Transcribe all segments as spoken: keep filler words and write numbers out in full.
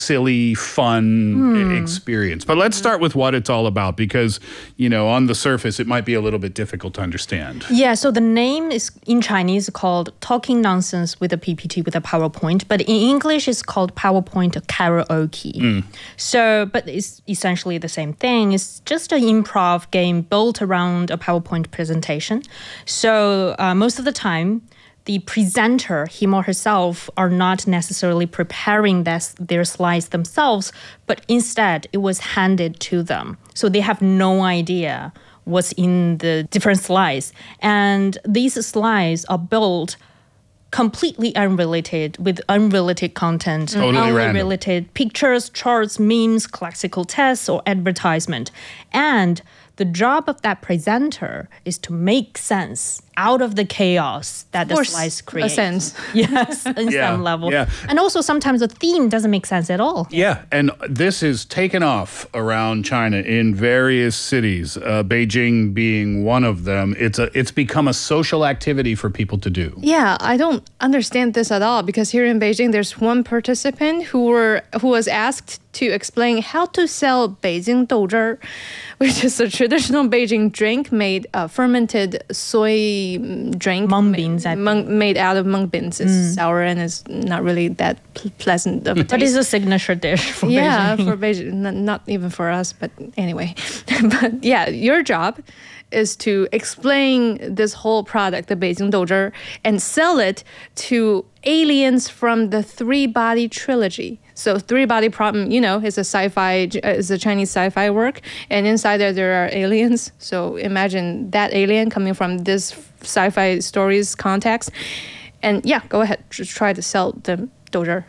silly, fun hmm. experience. But let's start with what it's all about because, you know, on the surface, it might be a little bit difficult to understand. Yeah, so the name is in Chinese called Talking Nonsense with a P P T with a PowerPoint, but in English it's called PowerPoint Karaoke. Mm. So, but it's essentially the same thing. It's just an improv game built around a PowerPoint presentation. So uh, most of the time, the presenter, him or herself, are not necessarily preparing this, their slides themselves, but instead it was handed to them. So they have no idea what's in the different slides. And these slides are built completely unrelated with unrelated content, totally unrelated random. Pictures, charts, memes, classical tests, or advertisement. And the job of that presenter is to make sense out of the chaos that the slides create. A sense. Yes, in yeah, some level. Yeah. And also sometimes the theme doesn't make sense at all. Yeah, and this is taken off around China in various cities, uh, Beijing being one of them. It's a it's become a social activity for people to do. Yeah, I don't understand this at all because here in Beijing, there's one participant who were who was asked to explain how to sell Beijing Douzhi, which is a traditional Beijing drink made uh, fermented soy drink. Mung beans. Made, mung, made out of mung beans. It's mm. sour and it's not really that pl- pleasant of a taste. But it's a signature dish for yeah, Beijing. Yeah, for Beijing. Not, not even for us, but anyway. But yeah, your job is to explain this whole product, the Beijing Douzhi, and sell it to aliens from the Three Body Trilogy. So Three Body Problem, you know, is a sci-fi, is a Chinese sci-fi work, and inside there there are aliens. So imagine that alien coming from this sci-fi stories context, and yeah, go ahead, just try to sell the Douzhi.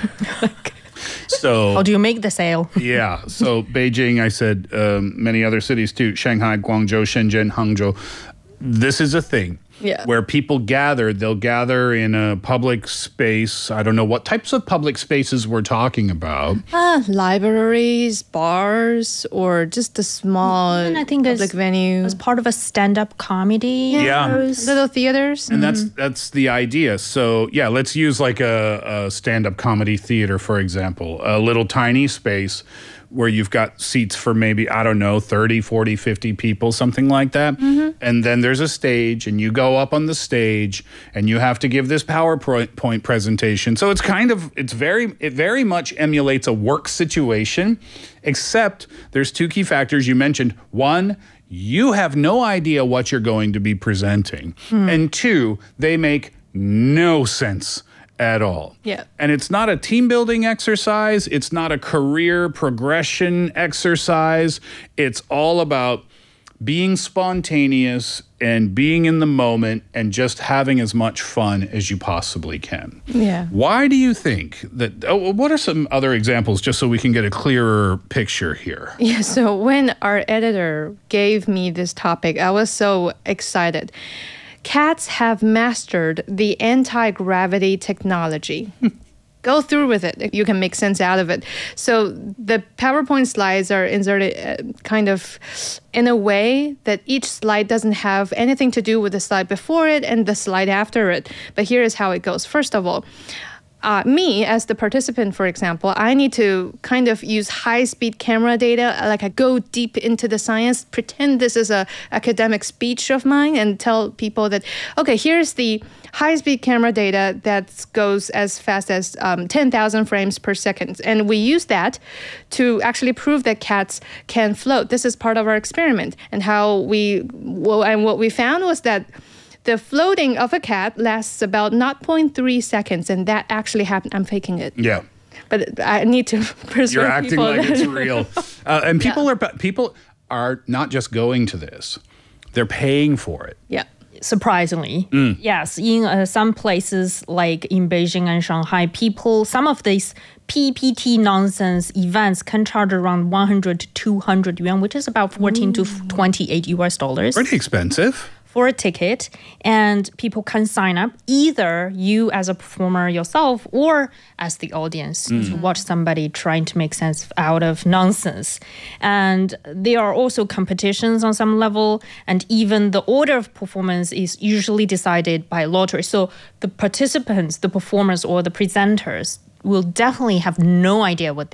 So how do you make the sale? Yeah, so Beijing, I said, um, many other cities too, Shanghai, Guangzhou, Shenzhen, Hangzhou. This is a thing. Yeah. Where people gather, they'll gather in a public space. I don't know what types of public spaces we're talking about. Uh, libraries, bars, or just a small and I think public venue. As part of a stand-up comedy. Yeah. yeah. Little theaters. And mm-hmm. that's that's the idea. So, yeah, let's use like a, a stand-up comedy theater, for example. A little tiny space where you've got seats for maybe, I don't know, thirty, forty, fifty people, something like that. Mm-hmm. And then there's a stage and you go up on the stage and you have to give this PowerPoint presentation. So it's kind of, it's very, it very much emulates a work situation, except there's two key factors you mentioned. One, you have no idea what you're going to be presenting. Mm. And two, they make no sense at all. Yeah. And it's not a team building exercise. It's not a career progression exercise. It's all about being spontaneous and being in the moment and just having as much fun as you possibly can. Yeah. Why do you think that, oh, what are some other examples just so we can get a clearer picture here? Yeah, so when our editor gave me this topic, I was so excited. Cats have mastered the anti-gravity technology. Go through with it. You can make sense out of it. So the PowerPoint slides are inserted uh, kind of in a way that each slide doesn't have anything to do with the slide before it and the slide after it. But here is how it goes. First of all, Uh, me, as the participant, for example, I need to kind of use high-speed camera data, like I go deep into the science, pretend this is a academic speech of mine and tell people that, okay, here's the high-speed camera data that goes as fast as um, ten thousand frames per second. And we use that to actually prove that cats can float. This is part of our experiment. And how we, well, and what we found was that the floating of a cat lasts about zero point three seconds, and that actually happened. I'm faking it. Yeah. But I need to persuade You're acting people like that it's real. Uh, and people yeah. are people are not just going to this. They're paying for it. Yeah. Surprisingly, mm. yes. In uh, some places like in Beijing and Shanghai, people, some of these P P T nonsense events can charge around one hundred to two hundred yuan, which is about fourteen Ooh. to twenty-eight U S dollars. Pretty expensive. For a ticket, and people can sign up, either you as a performer yourself or as the audience mm. to watch somebody trying to make sense out of nonsense. And there are also competitions on some level, and even the order of performance is usually decided by lottery. So the participants, the performers or the presenters will definitely have no idea what